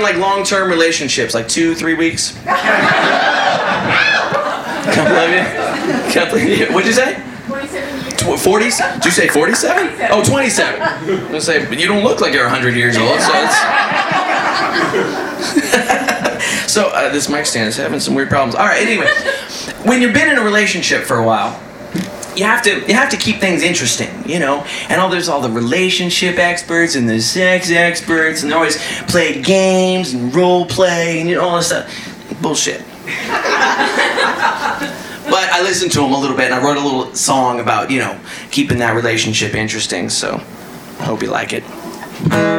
in like long-term relationships, like 2-3 weeks? Can't believe you. What'd you say? 47 years. 40s? Did you say 47? 27. Oh, 27. I was gonna say, but you don't look like you're 100 years old, so it's... So, this mic stand is having some weird problems. All right, anyway. When you've been in a relationship for a while, you have to keep things interesting, you know? And there's all the relationship experts and the sex experts, and they always play games and role play and all this stuff. Bullshit. But I listened to them a little bit, and I wrote a little song about, keeping that relationship interesting, so I hope you like it.